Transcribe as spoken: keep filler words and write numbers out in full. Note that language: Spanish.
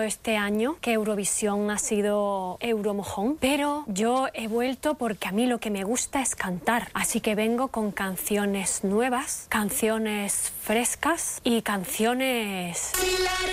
este año que Eurovisión ha sido Euromojón, pero yo he vuelto porque a mí lo que me gusta es cantar, así que vengo con canciones nuevas, canciones frescas y canciones